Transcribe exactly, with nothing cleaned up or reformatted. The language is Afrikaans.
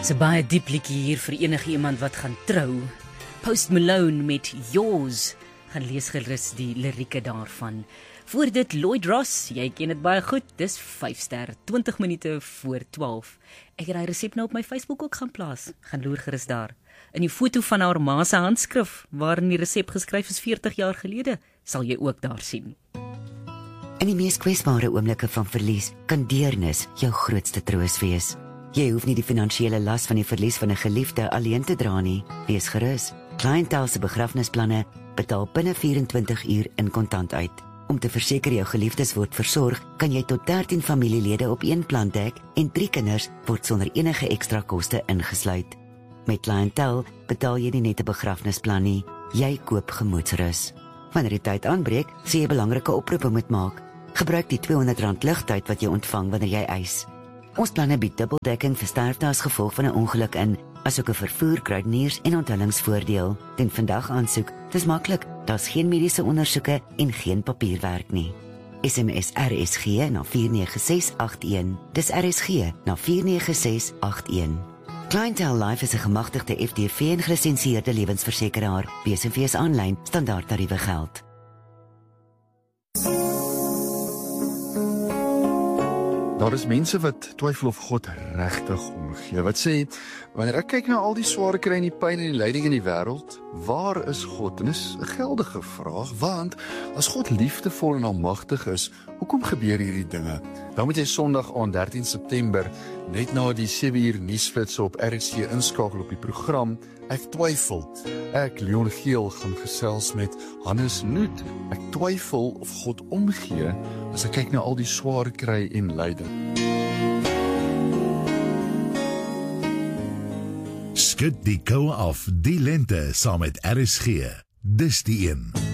Dis 'n baie diep liedjie hier vir enige iemand wat gaan trou. Post Malone met Yours. Gaan lees gerus die lirieke daarvan. Voor dit Lloyd Ross, jy ken dit baie goed, dis vyf ster, twintig minute voor twaalf. Ek het die resep nou op my Facebook ook gaan plaas, gaan loer gerus daar. In die foto van haar ma se handskrif, waarin die resep geskryf is veertig jaar gelede, sal jy ook daar sien. In die mees kwesbare oomblikke van verlies, kan deernis jou grootste troos wees. Jy hoef nie die finansiële las van die verlies van 'n geliefde alleen te dra nie. Wees gerus. Clientele se begrafnisplanne betaal binne vyf en twintig uur in kontant uit. Om te verseker jou geliefdes word versorg, kan jy tot dertien familielede op een plan dek en drie kinders word sonder enige ekstra koste ingesluit. Met Clientele betaal jy nie net 'n begrafnisplan nie, jy koop gemoedsrus. Wanneer die tyd aanbreek, sê jy belangrike oproepe moet maak. Gebruik die tweehonderd rand ligtyd wat jy ontvang wanneer jy eis. Ons planne bied dubbeldekking vir sterfte as gevolg van 'n ongeluk in, asook 'n vervoer, kruideniers en onthullingsvoordeel. Ten vandag aansoek, dis maklik, daar's geen mediese ondersoeke en geen papierwerk nie. S M S R S G na vier nege ses agt een. Dis R S G na vier nege ses agt een. Clientele Life is 'n gemagtigde F D V en gelisensieerde lewensversekeraar. B S V is aanlyn, standaard tariewe geld. Daar is mense wat twyfel of God regtig omgee. Wat sê, wanneer ek kyk na al die sware kry en die pyn en die lyding in die wêreld, waar is God? En dis 'n geldige vraag, want as God liefdevol en almagtig is, hoekom gebeur hierdie dinge? Dan moet jy Sondag aan dertien September, net na die sewe uur nuusflitse op R S G inskakel op die program Ek Twyfel. Ek, Leon Geel, gaan gesels met Hannes Nuut. Ek twyfel of God omgee as ek kyk na al die swaar kry en lyding. Skud die koue af die lente saam met R S G. Dis die een.